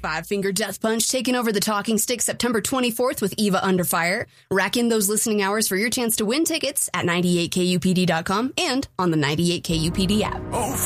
Five Finger Death Punch taking over the Talking Stick September 24th with Eva Under Fire. Rack in those listening hours for your chance to win tickets at 98kupd.com and on the 98KUPD app. Oh,